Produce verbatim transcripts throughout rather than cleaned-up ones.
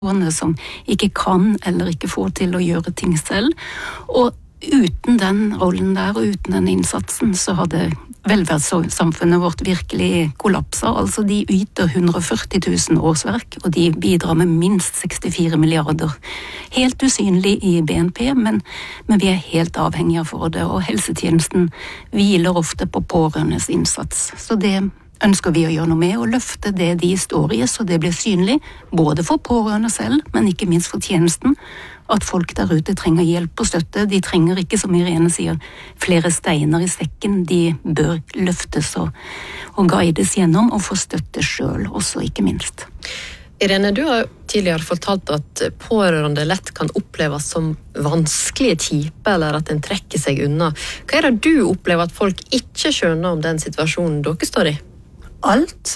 som ikke kan eller ikke får til å gjøre ting selv. Og uten den rollen der og uten den innsatsen så hadde velferdssamfunnet vårt virkelig kollapset. Altså de yter one hundred forty thousand årsverk, og de bidrar med minst sekstifire milliarder. Helt usynlig i B N P, men, men vi er helt avhengige for det, og helsetjenesten hviler ofte på pårørendes innsats. Så det ønsker vi å gjøre noe med, og løfte det de står i, så det blir synlig, både for pårørende selv, men ikke minst for tjenesten, at folk der ute trenger hjelp og støtte. De trenger ikke, som Irene sier, flere steiner i sekken. De bør løftes og, og guides gjennom og få støtte selv, også ikke minst. Irene, du har tidligere fortalt at pårørende lett kan oppleves som vanskelige typer, eller at en trekker seg unna. Hva er det du opplever at folk ikke skjønner om den situasjonen dere står i? Alt.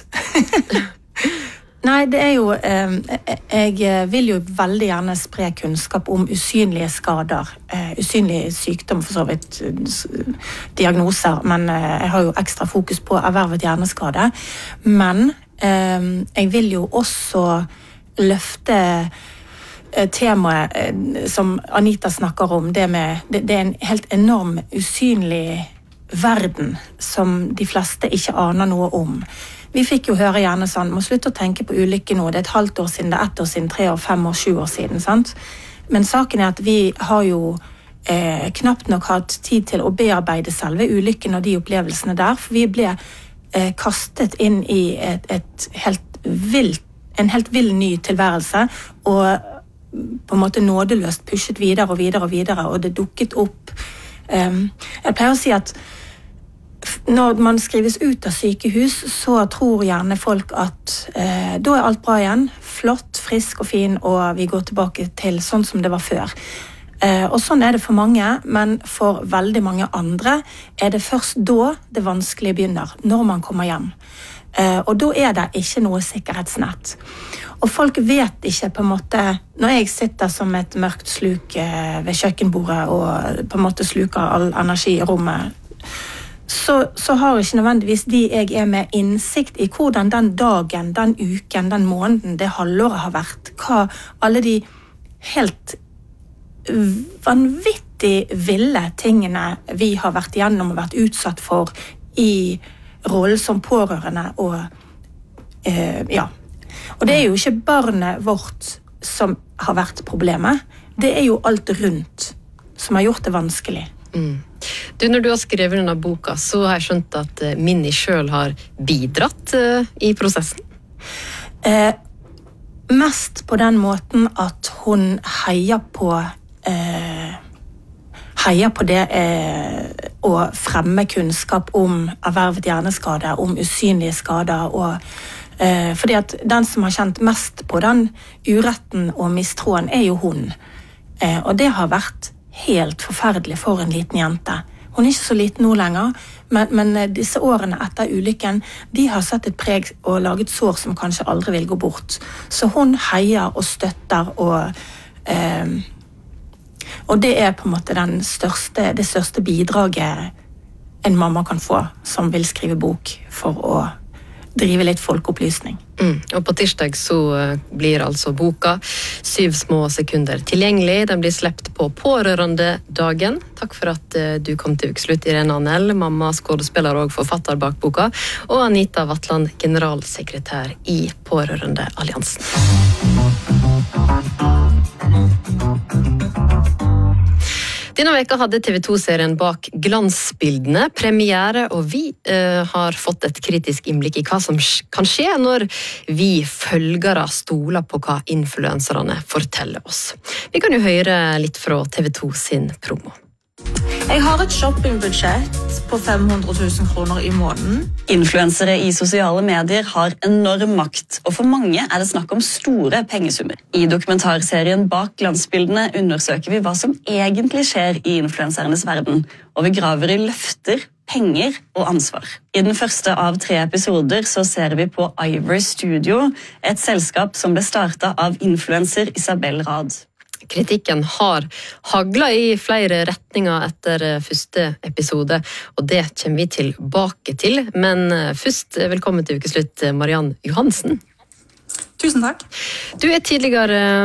Nei, det er jo, eh, jeg vil jo veldig gjerne spre kunnskap om usynlige skader, eh, usynlige sykdom, for så vidt diagnoser, men eh, jeg har jo ekstra fokus på ervervet hjerneskade. Men eh, jeg vil jo også løfte eh, temaet eh, som Anita snakker om, det, med, det, det er en helt enorm usynlig verden som de fleste ikke aner noe om. Vi fikk jo høre gjerne sånn, må slutte å tenke på ulykke nå, det er et halvt år siden, det er ett år siden, tre år, fem år, sju år siden, sant? Men saken er at vi har jo eh, knapt nok hatt tid til å bearbeide selve ulykken og de opplevelsene der, for vi ble eh, kastet inn i et, et helt vilt, en helt vill ny tilværelse, og på en måte nådeløst pushet videre og videre og videre, og det dukket opp. Um, jeg pleier å si at når man skrives ut av sykehus, så tror gjerne folk at eh, da er alt bra igjen, flott, frisk og fin, og vi går tilbake til sånn som det var før. Eh, og sånn er det for mange, men for veldig mange andre er det først da det vanskelige begynner, når man kommer hjem. Eh, og da er det ikke noe sikkerhetsnett. Og folk vet ikke på en måte, når jeg sitter som et mørkt sluk eh, ved kjøkkenbordet og på en måte sluker all energi i rommet, Så, så har ikke nødvendigvis de jeg er med innsikt i hvordan den dagen, den uken, den måneden, det halvåret har vært. Hva alle de helt vanvittig ville tingene vi har vært igjennom og vært utsatt for i rollen som pårørende. Og, eh, ja. og det er jo ikke barnet vårt som har vært problemet. Det er jo alt rundt som har gjort det vanskelig. Mm. Du, når du har skrevet denne boka, så har jeg skjønt at Minni selv har bidratt uh, i prosessen. Eh, mest på den måten at hun heier på eh, heier på det eh, å fremme kunnskap om ervervet hjerneskade, om usynlige skader, og eh, fordi at den som har kjent mest på den uretten og mistroen er jo hun. Eh, og det har vært helt forferdelig for en liten jente. Hun er ikke så liten nå lenger, men, men disse årene etter ulykken, de har sett et preg og laget sår som kanskje aldri vil gå bort. Så hun heier og støtter, og, eh, og det er på en måte den største, det største bidraget en mamma kan få, som vil skrive bok for å drive litt folkeopplysning. Mm. Og på tirsdag så blir altså boka Syv små sekunder tilgjengelig. Den blir slept på pårørendedagen. Takk for at du kom til Ukeslutt, Irene Anell, mamma, skuespiller og forfatter bak boka, og Anita Vatland, generalsekretær i Pårørendealliansen. Denne veka hadde T V to-serien Bak glansbildene premiere, og vi uh, har fått et kritisk innblikk i hva som kan skje når vi følgere stoler på hva influenserne forteller oss. Vi kan jo høre litt fra T V to sin promo. Jeg har et shoppingbudsjett på fem hundre tusen kroner i måneden. Influensere i sosiale medier har enorm makt, og for mange er det snakk om store pengesummer. I dokumentarserien Bak glansbildene undersøker vi hva som egentlig skjer i influensernes verden, og vi graver i løfter, penger og ansvar. I den første av tre episoder så ser vi på Ivor Studio, et selskap som ble startet av influenser Isabel Rad. Kritikken har haglet i flere retninger etter første episode, og det kommer vi tilbake til. Men først, velkommen til Ukeslutt, Mariann Johansen. Tusen takk. Du er tidligere